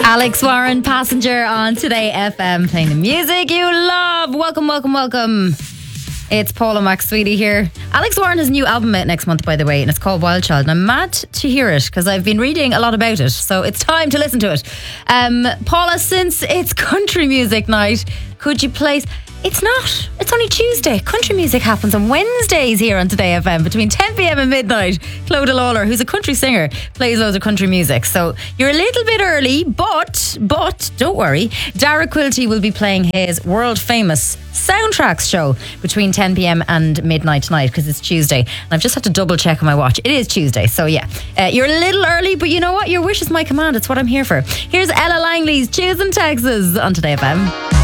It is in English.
Alex Warren, Passenger on Today FM, playing the music you love. Welcome, welcome, welcome. It's Paula McSweety here. Alex Warren has a new album out next month, by the way, and it's called Wild Child. And I'm mad to hear it because I've been reading a lot about it, so it's time to listen to it. Paula, since it's country music night, could you place... It's not. It's only Tuesday. Country music happens on Wednesdays here on Today FM between 10 p.m. and midnight. Clodagh Lawler, who's a country singer, plays loads of country music. So you're a little bit early, but don't worry. Dara Quilty will be playing his world famous Soundtracks show between 10 p.m. and midnight tonight because it's Tuesday. And I've just had to double check on my watch. It is Tuesday. So yeah, you're a little early, but you know what? Your wish is my command. It's what I'm here for. Here's Ella Langley's Choosing Texas on Today FM.